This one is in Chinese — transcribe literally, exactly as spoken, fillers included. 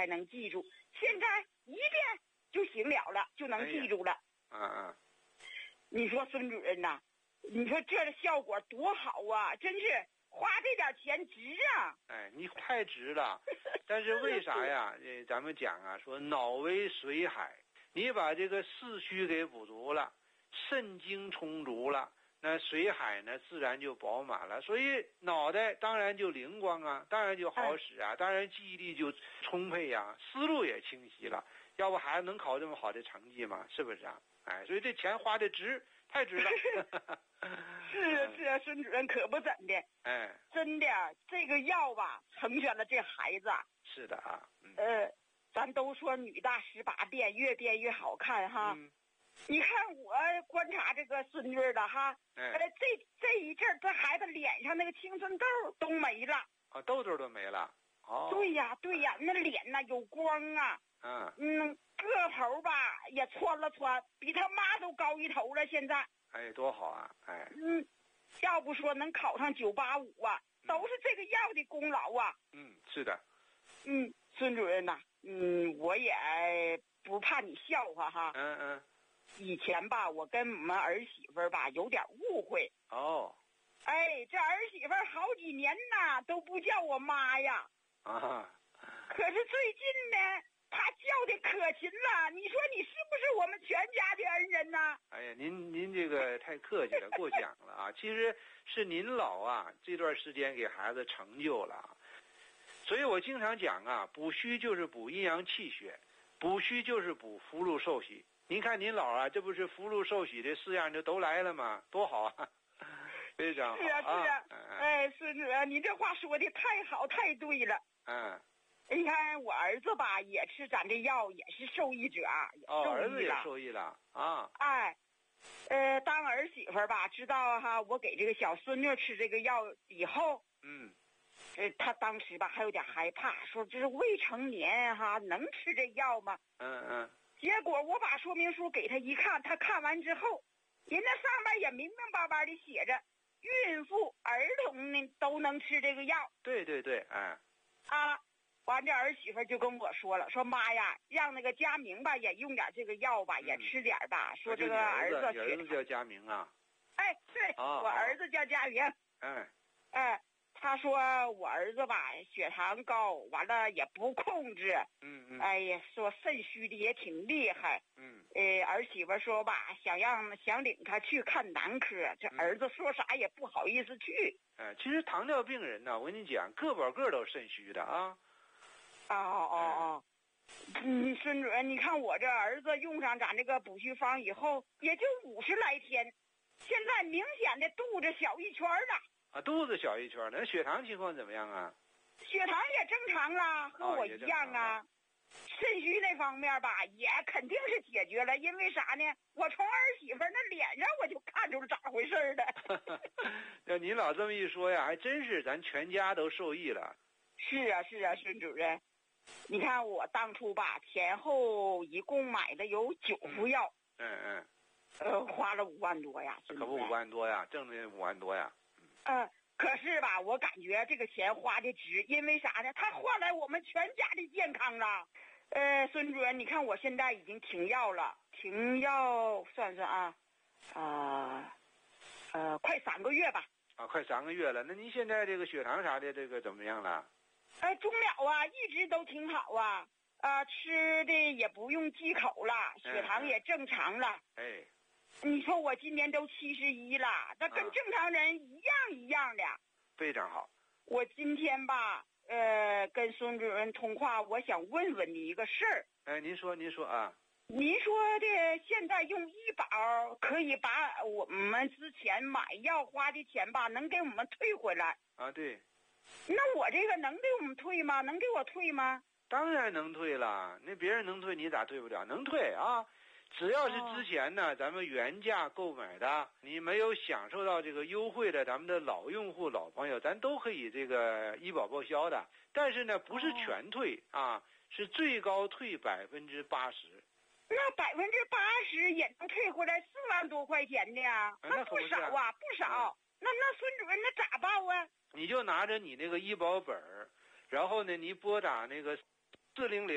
能记住，现在一遍就行了了，就能记住了。 嗯嗯， 你说孙主任呐，你说这个效果多好啊，真是花这点钱值啊。 哎，你太值了。但是为啥呀？呃，咱们讲啊，说脑为水海，你把这个四虚给补足了，肾精充足了，那水海呢自然就饱满了，所以脑袋当然就灵光啊，当然就好使啊，当然记忆力就充沛呀、啊，思路也清晰了，要不孩子能考这么好的成绩吗？是不是啊？哎，所以这钱花的值，太值了。 是啊是啊，孙主任可不怎的， 哎， 真的这个药吧，成全了这孩子。 是的啊，嗯、 呃，咱都说女大十八变，越变越好看哈。 嗯、 你看我观察这个孙女的哈， 哎， 呃，这这一阵儿，这孩子脸上那个青春痘都没了， 啊，痘痘都没了。哦， 对呀对呀，那脸呐有光啊， 嗯嗯，个头吧也窜了窜，比他妈都高一头了。现在， 哎，多好啊，哎， 嗯，要不说能考上九八五啊，都是这个药的功劳啊。 嗯，是的。 嗯，孙主任呐，嗯，我也不怕你笑话哈。 嗯嗯。 以前吧，我跟我们儿媳妇儿吧有点误会。 哦。 哎，这儿媳妇儿好几年呐都不叫我妈呀。 啊。 可是最近呢，她叫的可勤了。你说你是不是我们全家的恩人呐？ 哎呀，您您这个太客气了，过奖了啊！其实是您老啊这段时间给孩子成就了。所以我经常讲啊，补虚就是补阴阳气血，补虚就是补福禄寿喜。您看您老啊，这不是福禄寿喜这四样就都来了吗？多好啊，非常好。 是啊是啊， 啊哎，孙主任，你这话说的太好太对了。 嗯， 你看我儿子吧，也吃咱这药，也是受益者，也受益了。 哦，儿子也受益了啊。 哎，呃，当儿媳妇吧，知道哈，我给这个小孙女吃这个药以后， 嗯。 呃，他当时吧还有点害怕，说这是未成年哈，能吃这药吗？ 嗯嗯。 结果我把说明书给他一看，他看完之后，人家上面也明明白白的写着，孕妇、儿童呢都能吃这个药。 对对对，哎。 啊，完这儿媳妇就跟我说了，说妈呀，让那个佳明吧也用点这个药吧，嗯、也吃点吧。说这个儿子， 你儿子叫佳明啊？ 哎，对， 哦、 我儿子叫佳明。 哎。 哎。他说我儿子吧血糖高，完了也不控制， 嗯嗯， 哎呀，说肾虚的也挺厉害， 嗯， 呃，儿媳妇说吧，想让想领他去看男科，这儿子说啥也不好意思去。 哎，其实糖尿病人呢，我跟你讲，个把个都肾虚的啊。 哦哦哦，嗯，孙主任，你看我这儿子用上咱这个补虚方以后，也就五十来天，现在明显的肚子小一圈了。 啊，肚子小一圈，那血糖情况怎么样啊？ 血糖也正常了，和我一样啊。肾、哦、虚那方面吧，也肯定是解决了。因为啥呢？我从儿媳妇那脸上我就看出了咋回事了。 那您老这么一说呀，还真是咱全家都受益了。 是啊，是啊，孙主任，你看我当初吧，前后一共买的有九副药。 嗯嗯。 呃，花了五万多呀。 可不五万多呀，挣的五万多呀。 呃，可是吧，我感觉这个钱花的值，因为啥呢？它换来我们全家的健康了。呃，孙主任，你看我现在已经停药了，停药算算啊，啊、呃，呃，快三个月吧。 啊，快三个月了。那您现在这个血糖啥的，这个怎么样了？ 呃，中了啊，一直都挺好啊，啊、呃，吃的也不用忌口了，血糖也正常了。 哎。哎你说我今年都七十一了，那跟正常人一样一样的。啊、 非常好。 我今天吧，呃，跟孙主任通话，我想问问你一个事儿。 哎，您说，您说啊。 您说的现在用医保可以把我们之前买药花的钱吧，能给我们退回来。 啊，对。 那我这个能给我们退吗？能给我退吗？ 当然能退了，那别人能退，你咋退不了？能退啊。只要是之前呢，咱们原价购买的，你没有享受到这个优惠的，咱们的老用户、老朋友，咱都可以这个医保报销的。但是呢，不是全退啊，是最高退百分之八十。 那百分之八十也能退回来四万多块钱的呀，那不少啊，不少。那那孙主任，那咋报啊？ 你就拿着你那个医保本儿，然后呢，你拨打那个四零零。